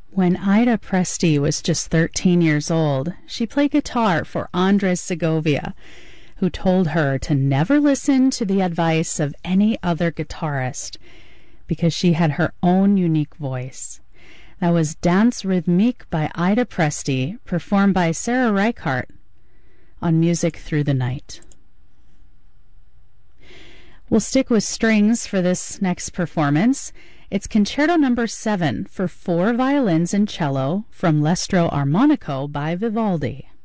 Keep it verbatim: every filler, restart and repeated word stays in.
When Ida Presti was just thirteen years old, she played guitar for Andres Segovia, who told her to never listen to the advice of any other guitarist because she had her own unique voice. That was Danse Rythmique by Ida Presti, performed by Sarah Reichardt on Music Through the Night. We'll stick with strings for this next performance. It's Concerto Number seven for four violins and cello from L'Estro Armonico by Vivaldi.